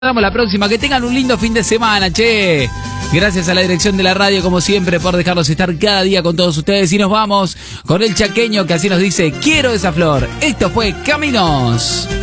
Damos la próxima. Que tengan un lindo fin de semana, che. Gracias a la dirección de la radio, como siempre, por dejarnos estar cada día con todos ustedes. Y nos vamos con el chaqueño que así nos dice: quiero esa flor. Esto fue Caminos.